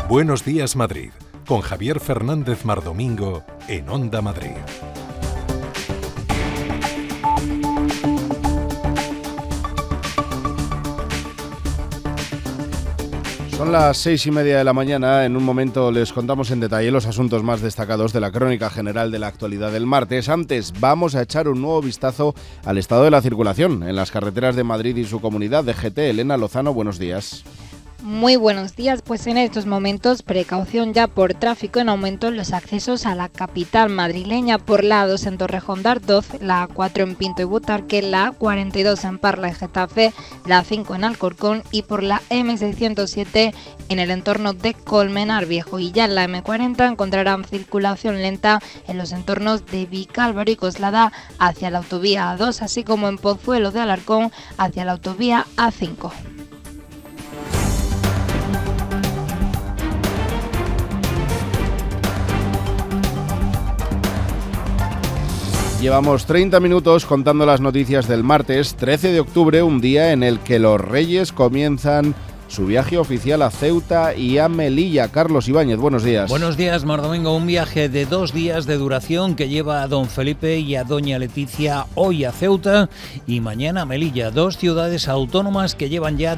Buenos días, Madrid, con Javier Fernández Mardomingo en Onda Madrid. Son las 6:30 de la mañana. En un momento les contamos en detalle los asuntos más destacados de la crónica general de la actualidad del martes. Antes, vamos a echar un nuevo vistazo al estado de la circulación en las carreteras de Madrid y su comunidad. DGT, Elena Lozano, buenos días. Muy buenos días, pues en estos momentos precaución ya por tráfico en aumento en los accesos a la capital madrileña por la A2 en Torrejón de Ardoz, la A4 en Pinto y Butarque, la A42 en Parla y Getafe, la A5 en Alcorcón y por la M607 en el entorno de Colmenar Viejo. Y ya en la M40 encontrarán circulación lenta en los entornos de Vicálvaro y Coslada hacia la autovía A2, así como en Pozuelo de Alarcón hacia la autovía A5. Llevamos 30 minutos contando las noticias del martes 13 de octubre, un día en el que los Reyes comienzan su viaje oficial a Ceuta y a Melilla. Carlos Ibáñez, buenos días. Buenos días, Mardomingo. Un viaje de 2 días de duración que lleva a don Felipe y a doña Leticia hoy a Ceuta y mañana a Melilla, 2 ciudades autónomas que llevan ya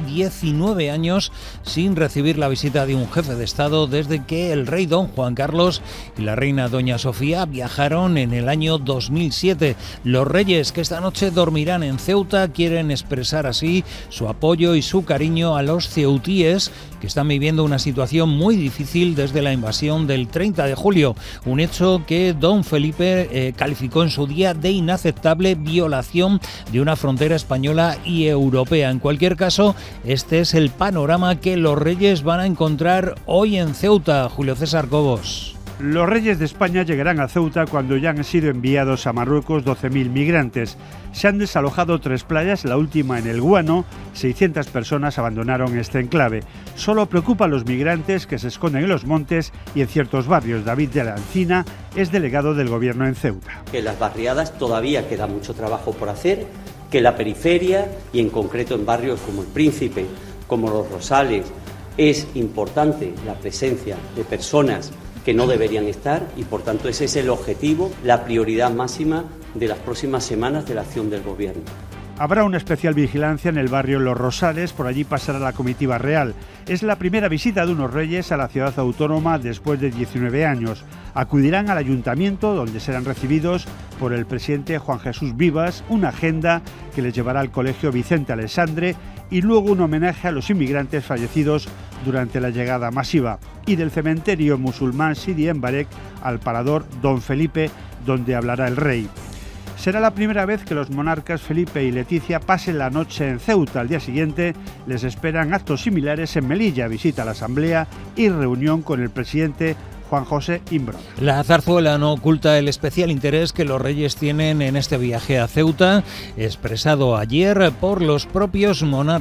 19 años sin recibir la visita de un jefe de Estado desde que el rey don Juan Carlos y la reina doña Sofía viajaron en el año 2007. Los Reyes, que esta noche dormirán en Ceuta, quieren expresar así su apoyo y su cariño a los ceutíes que están viviendo una situación muy difícil desde la invasión del 30 de julio, un hecho que don Felipe calificó en su día de inaceptable violación de una frontera española y europea. En cualquier caso, este es el panorama que los Reyes van a encontrar hoy en Ceuta. Julio César Cobos. Los Reyes de España llegarán a Ceuta cuando ya han sido enviados a Marruecos 12.000 migrantes. Se han desalojado 3 playas, la última en el Guano. 600 personas abandonaron este enclave. Solo preocupa a los migrantes que se esconden en los montes y en ciertos barrios. David de la Encina es delegado del gobierno en Ceuta. Que en las barriadas todavía queda mucho trabajo por hacer, que en la periferia y en concreto en barrios como el Príncipe, como los Rosales, es importante la presencia de personas que no deberían estar y por tanto ese es el objetivo, la prioridad máxima de las próximas semanas de la acción del Gobierno. Habrá una especial vigilancia en el barrio Los Rosales, por allí pasará la comitiva real. Es la primera visita de unos Reyes a la ciudad autónoma después de 19 años. Acudirán al ayuntamiento donde serán recibidos por el presidente Juan Jesús Vivas, una agenda que les llevará al colegio Vicente Alessandre y luego un homenaje a los inmigrantes fallecidos durante la llegada masiva, y del cementerio musulmán Sidi Embarek al parador Don Felipe, donde hablará el rey. Será la primera vez que los monarcas Felipe y Leticia pasen la noche en Ceuta. Al día siguiente les esperan actos similares en Melilla, visita a la Asamblea y reunión con el presidente Juan José Imbro. La zarzuela no oculta el especial interés que los Reyes tienen en este viaje a Ceuta, expresado ayer por los propios monarcas.